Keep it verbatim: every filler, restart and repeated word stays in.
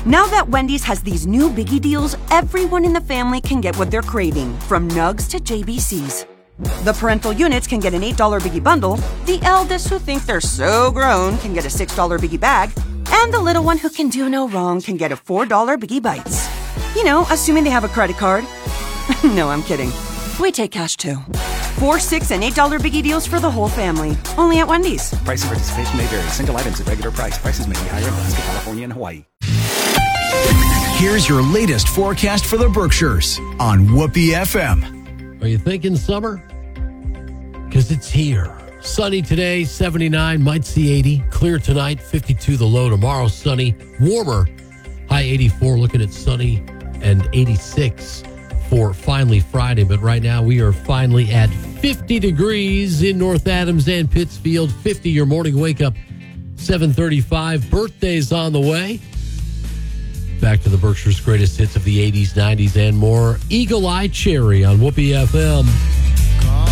Now that Wendy's has these new biggie deals, everyone in the family can get what they're craving, from nugs to J B Cs. The parental units can get an eight dollar biggie bundle, the eldest who think they're so grown can get a six dollar biggie bag, and the little one who can do no wrong can get a four dollar biggie bites. You know, assuming they have a credit card. No, I'm kidding. We take cash too. Four, six, and eight dollar biggie deals for the whole family. Only at Wendy's. Price and participation may vary. Single items at regular price. Prices may be higher in Alaska, California, and Hawaii. Here's your latest forecast for the Berkshires on Whoopee F M. Are you thinking summer? Because it's here. Sunny today, seventy-nine, might see eighty. Clear tonight, fifty-two the low. Tomorrow, sunny, warmer. High eighty-four, looking at sunny, and eighty-six for finally Friday. But right now, we are finally at fifty degrees in North Adams and Pittsfield. fifty, your morning wake up, seven thirty-five. Birthdays on the way. Back to the Berkshire's greatest hits of the eighties, nineties, and more. Eagle Eye Cherry on Whoopee F M.